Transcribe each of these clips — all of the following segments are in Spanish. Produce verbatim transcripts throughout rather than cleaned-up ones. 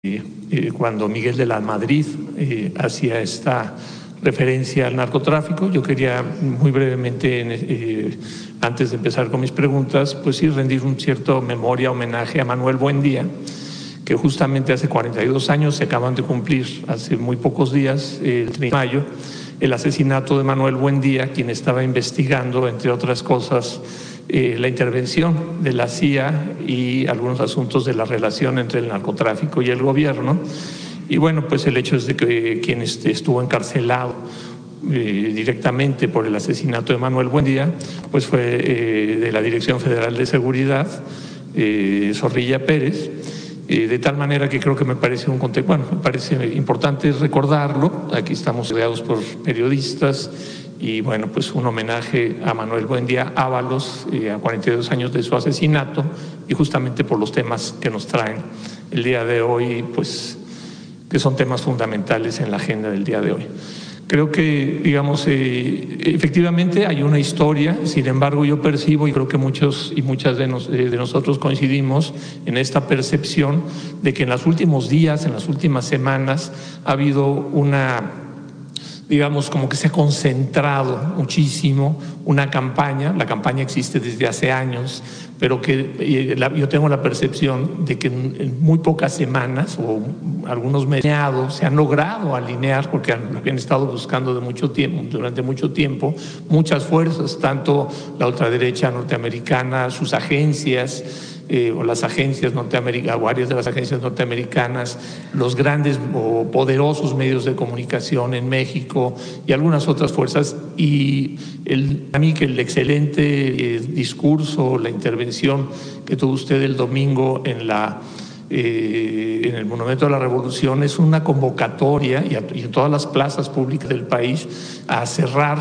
Eh, eh, cuando Miguel de la Madrid eh, hacía esta referencia al narcotráfico. Yo quería muy brevemente, eh, antes de empezar con mis preguntas, pues sí rendir un cierto memoria, homenaje a Manuel Buendía, que justamente hace cuarenta y dos años se acaban de cumplir, hace muy pocos días, el treinta de mayo, el asesinato de Manuel Buendía, quien estaba investigando, entre otras cosas, Eh, la intervención de la C I A y algunos asuntos de la relación entre el narcotráfico y el gobierno. Y bueno, pues el hecho es de que quien este, estuvo encarcelado eh, directamente por el asesinato de Manuel Buendía, pues fue eh, de la Dirección Federal de Seguridad, eh, Zorrilla Pérez, eh, de tal manera que creo que me parece un contexto, bueno, me parece importante recordarlo. Aquí estamos rodeados por periodistas. Y bueno, pues un homenaje a Manuel Buendía Ábalos, eh, a cuarenta y dos años de su asesinato, y justamente por los temas que nos traen el día de hoy, pues que son temas fundamentales en la agenda del día de hoy. Creo que, digamos, eh, efectivamente hay una historia, sin embargo yo percibo, y creo que muchos y muchas de, nos, de nosotros coincidimos en esta percepción de que en los últimos días, en las últimas semanas, ha habido una, digamos, como que se ha concentrado muchísimo una campaña. La campaña existe desde hace años, pero que eh, la, yo tengo la percepción de que en, en muy pocas semanas o algunos meses se han logrado alinear, porque han, han estado buscando de mucho tiempo, durante mucho tiempo, muchas fuerzas, tanto la ultraderecha norteamericana, sus agencias, Eh, o las agencias norteamericanas, varias de las agencias norteamericanas, los grandes o poderosos medios de comunicación en México y algunas otras fuerzas. Y el, a mí que el excelente eh, discurso, la intervención que tuvo usted el domingo en la Eh, en el Monumento a la Revolución es una convocatoria, y, a, y en todas las plazas públicas del país, a cerrar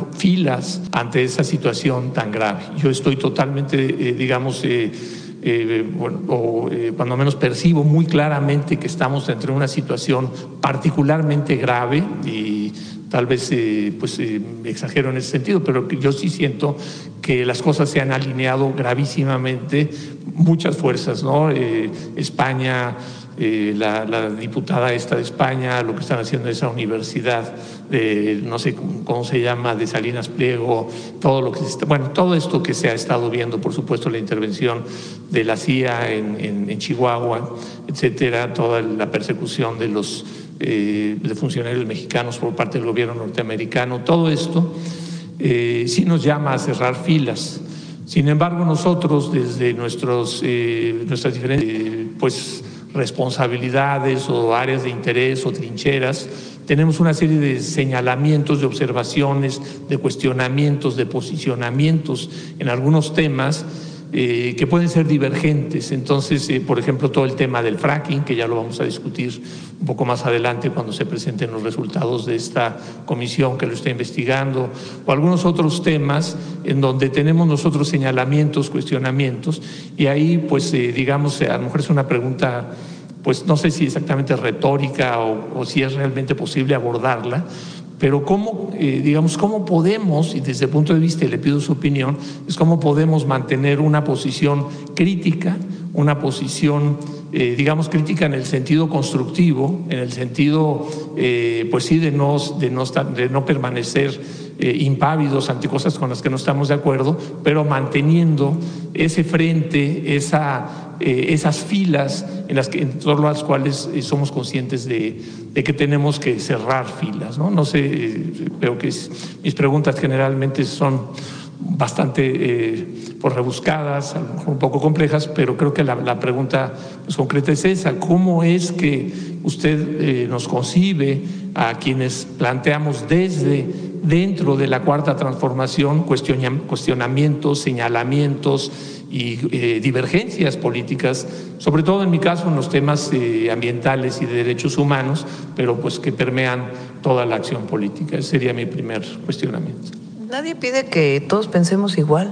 filas ante esa situación tan grave. Yo estoy totalmente, eh, digamos, eh, eh, bueno, o eh, cuando menos percibo muy claramente que estamos entre una situación particularmente grave, y tal vez eh, pues, eh, exagero en ese sentido, pero que yo sí siento que las cosas se han alineado gravísimamente, muchas fuerzas, ¿no? Eh, España, eh, la, la diputada esta de España, lo que están haciendo en esa universidad, de, no sé cómo, cómo se llama, de Salinas Pliego, todo lo que se está, bueno, todo esto que se ha estado viendo, por supuesto, la intervención de la C I A en, en, en Chihuahua, etcétera, toda la persecución de los Eh, de funcionarios mexicanos por parte del gobierno norteamericano, todo esto eh, sí nos llama a cerrar filas. Sin embargo, nosotros desde nuestros, eh, nuestras diferentes eh, pues, responsabilidades o áreas de interés o trincheras, tenemos una serie de señalamientos, de observaciones, de cuestionamientos, de posicionamientos en algunos temas Eh, que pueden ser divergentes. Entonces, eh, por ejemplo, todo el tema del fracking, que ya lo vamos a discutir un poco más adelante cuando se presenten los resultados de esta comisión que lo está investigando, o algunos otros temas en donde tenemos nosotros señalamientos, cuestionamientos, y ahí, pues, eh, digamos, a lo mejor es una pregunta, pues no sé si exactamente retórica o, o si es realmente posible abordarla, pero cómo, eh, digamos, cómo podemos, y desde el punto de vista, y le pido su opinión, es cómo podemos mantener una posición crítica, una posición, eh, digamos, crítica en el sentido constructivo, en el sentido, eh, pues sí, de no, de no, de no permanecer eh, impávidos ante cosas con las que no estamos de acuerdo, pero manteniendo ese frente, esa, eh, esas filas en las que, en todas las cuales eh, somos conscientes de, de que tenemos que cerrar filas, ¿no? No sé, eh, creo que es, mis preguntas generalmente son bastante eh, pues rebuscadas, a lo mejor un poco complejas, pero creo que la, la pregunta pues, concreta es esa: ¿cómo es que usted eh, nos concibe a quienes planteamos desde dentro de la Cuarta Transformación cuestionamientos, señalamientos y eh, divergencias políticas, sobre todo en mi caso en los temas eh, ambientales y de derechos humanos, pero pues que permean toda la acción política? Ese sería mi primer cuestionamiento. Nadie pide que todos pensemos igual.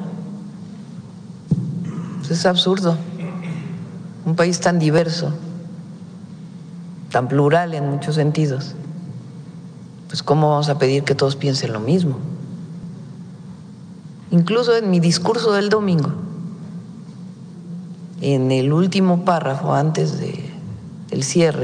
Es absurdo. Un país tan diverso, tan plural en muchos sentidos, pues ¿cómo vamos a pedir que todos piensen lo mismo? Incluso en mi discurso del domingo, en el último párrafo antes de, del cierre,